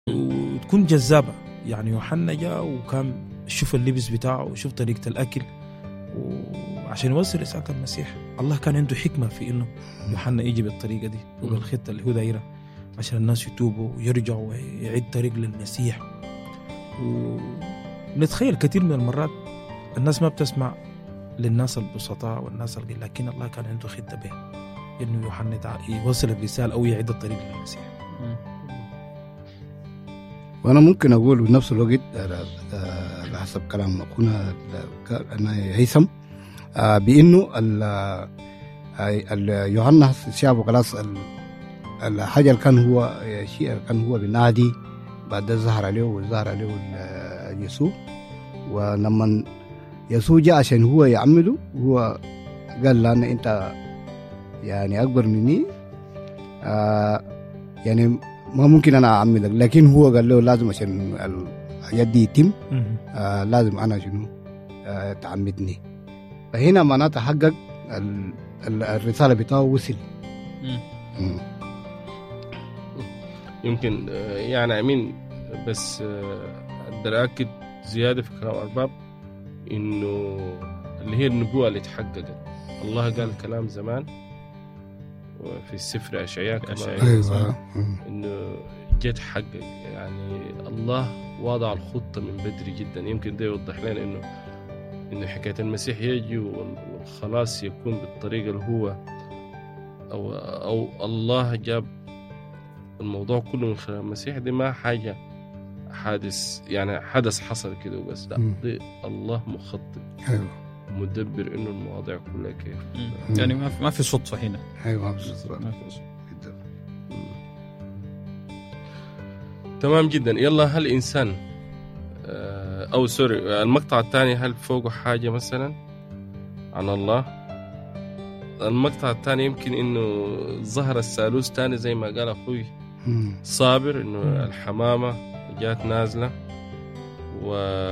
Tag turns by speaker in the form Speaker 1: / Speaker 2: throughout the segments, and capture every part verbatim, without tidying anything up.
Speaker 1: وتكون جذابة. يعني يوحنا جاء وكان شوف اللبس بتاعه وشوف طريقة الأكل وعشان يوصل رسالة المسيح. الله كان عنده حكمة في إنه يوحنا يجي بالطريقة دي وبالخطة اللي هو دايرة عشان الناس يتوبوا ويرجعوا ويعيد طريق للمسيح. ونتخيل كثير من المرات الناس ما بتسمع للناس البسطاء والناس القليل، لكن الله كان عنده خطة به إنه يوحنا يوصل الرسالة أو يعيد الطريق للمسيح.
Speaker 2: وأنا ممكن أقول بنفس الوقت على حسب كلام أخونا هيثم بأنه يوحنا شافوا خلاص الحاجة اللي كان هو شيء كان هو بنادي بعد ظهر عليه وظهر عليه يسوع. ولما يسوع جاء عشان هو يعمله هو قال لنا أنت يعني أكبر مني آه يعني ما ممكن أنا أعملك، لكن هو قال له لازم عشان الحاجات دي يتم آه لازم أنا شنو آه تعمدني. فهنا معناته حقق الرسالة بتاعه وصل.
Speaker 3: يمكن يعني أمين بس أقدر أكد زيادة في كلام أرباب إنه اللي هي النبوة اللي تحققت. الله قال كلام زمان في السفر أشعياء كما
Speaker 2: أيوة.
Speaker 3: إنه جت حقق. يعني الله وضع الخطة من بدري جدا. يمكن ده يوضح لنا إنه إنه حكاية المسيح يجي والخلاص يكون بالطريقة اللي هو أو أو الله جاب الموضوع كله من خلال المسيح. دي ما حاجة حادث يعني حدث حصل كده وبس، لا دي الله مخطط
Speaker 2: أيوة.
Speaker 3: مدبر إنه المواضيع كلها كيف
Speaker 4: مم. يعني ما في ما في صدفة هنا.
Speaker 2: أيوة ما في صدفة.
Speaker 3: تمام جدا. يلا هل إنسان أو سوري المقطع الثاني هل فوقه حاجة مثلا عن الله؟ المقطع الثاني يمكن إنه ظهر الثالوث تاني زي ما قال أخوي صابر إنه الحمامة جات نازلة و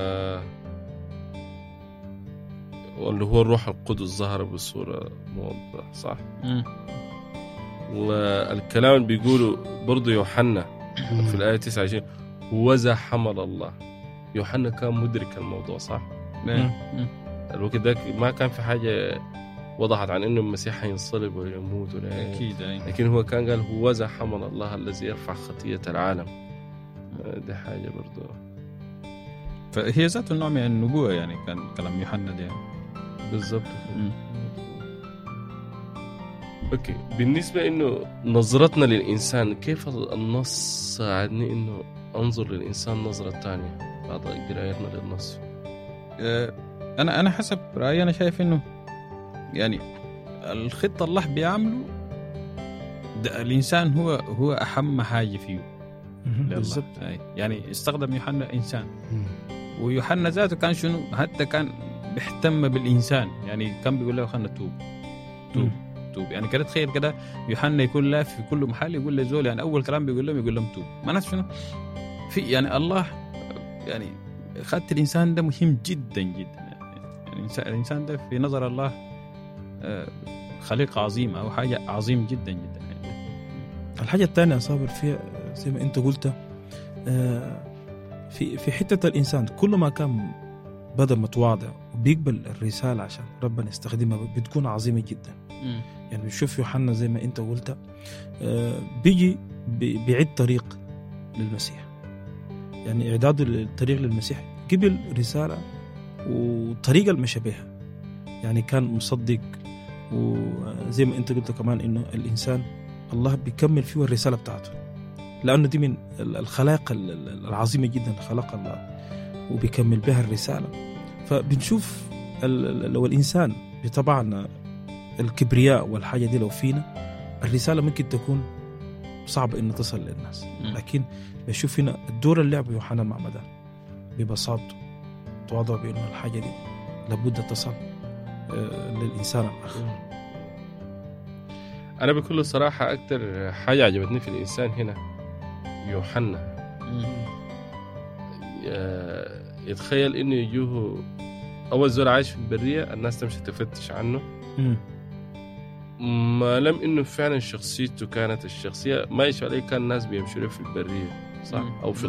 Speaker 3: واللي هو الروح القدس ظهر بصورة موضحة صح؟
Speaker 4: مم.
Speaker 3: والكلام اللي بيقوله برضو يوحنا في الآية تسعة وعشرين وذا حمل الله. يوحنا كان مدرك الموضوع صح؟
Speaker 4: مم.
Speaker 3: الوقت ده ما كان في حاجة وضحت عن إنه المسيح ينصلب ويموت ولا
Speaker 4: أكيد أي.
Speaker 3: لكن هو كان قال هو ذا حمل الله الذي يرفع خطية العالم. دي حاجة برضو
Speaker 4: فهي ذات النوع من النبوة يعني كان كلام يوحنا ده
Speaker 3: بالضبط. أوكي بالنسبة إنه نظرتنا للإنسان كيف النص ساعدني إنه أنظر للإنسان نظرة تانية بعد قراءتنا للنص؟
Speaker 4: أنا أنا حسب رأيي أنا شايف إنه يعني الخطة الله بيعمله الإنسان هو هو أهم حاجة فيه بالضبط. يعني استخدم يوحنا إنسان ويوحنا ذاته كان شنو حتى كان بيهتم بالإنسان. يعني كان بيقول له خلنا توب توب توب. يعني كده تخيل كده يوحنا يكون لاف في كل محل يقول له زول يعني أول كلام بيقول لهم يقول لهم توب. ما ناس شنو في يعني الله يعني خدت الإنسان ده مهم جدا جدا. يعني الإنسان ده في نظر الله خليقة عظيمة أو حاجة عظيم جدا جدا.
Speaker 1: الحاجة الثانية أصابر فيها زي ما أنت قلت في في حتة الإنسان كل ما كان بدأ متواضع وبيقبل الرسالة عشان ربنا يستخدمها بتكون عظيمة جدا.
Speaker 4: م.
Speaker 1: يعني بنشوف يوحنا زي ما أنت قلت بيجي بيعد طريق للمسيح. يعني إعداده للطريق للمسيح قبل رسالة وطريقة المشى بها. يعني كان مصدق وزي ما أنت قلت كمان إنه الإنسان الله بيكمل فيه الرسالة بتاعته لأنه دي من الخلاق العظيمة جدا خلق الله وبيكمل بها الرسالة. فبنشوف لو الإنسان بطبعنا الكبرياء والحاجة دي لو فينا الرسالة ممكن تكون صعبة إن تصل للناس. لكن بشوف هنا الدور اللي لعبه يوحنا المعمدان ببساطة تواضع بأنه الحاجة دي لابد تصل للإنسان الآخر.
Speaker 3: أنا بكل صراحة أكتر حاجة عجبتني في الإنسان هنا يوحنا يتخيل إنه يجوه أول زول عايش في البرية الناس تمشي تفتش عنه ما لم إنه فعلا شخصيته كانت الشخصية ما يشوى عليه كان الناس بيمشوا في البرية صح؟ أو في